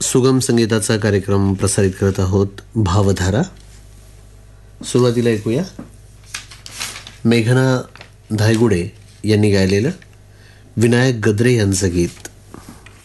सुगम संगीताचा कार्यक्रम प्रसारित करत आहोत. भावधारा. सुरुवातीला ऐकूया मेघना धायगुडे यांनी गायलेलं विनायक गद्रे यांचं गीत.